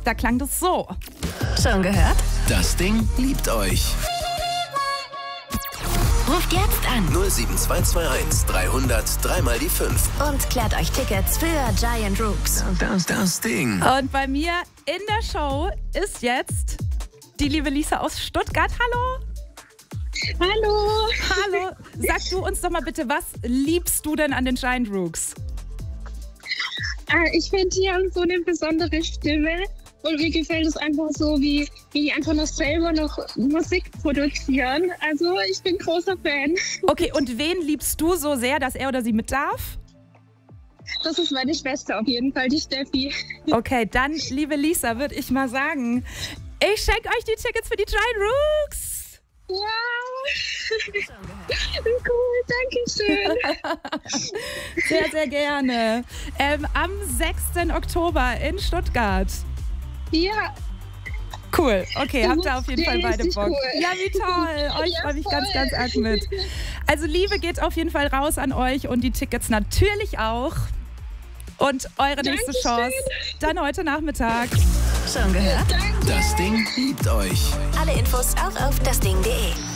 Da klang das so. Schon gehört? Das Ding liebt euch. Ruft jetzt an 07221 300 3 die 5. und klärt euch Tickets für Giant Rooks. Das Ding. Und bei mir in der Show ist jetzt die liebe Lisa aus Stuttgart. Hallo. Hallo. Hallo. Sag du uns doch mal bitte, was liebst du denn an den Giant Rooks? Ich finde, die haben so eine besondere Stimme und mir gefällt es einfach so, wie die einfach noch selber noch Musik produzieren. Also ich bin großer Fan. Okay, und wen liebst du so sehr, dass er oder sie mit darf? Das ist meine Schwester auf jeden Fall, die Steffi. Okay, dann, liebe Lisa, würde ich mal sagen, ich schenke euch die Tickets für die Giant Rooks. Wow. Cool, danke schön. Sehr, sehr gerne. Am 6. Oktober in Stuttgart. Ja. Cool, okay, habt ihr auf jeden Fall beide richtig Bock. cool. Ja, wie toll. Euch Ja, freue mich ganz, voll. ganz arg mit. Also Liebe geht auf jeden Fall raus an euch und die Tickets natürlich auch. Und eure nächste Dankeschön. Chance dann heute Nachmittag. Schon gehört? Das Ding liebt euch. Alle Infos auch auf dasding.de.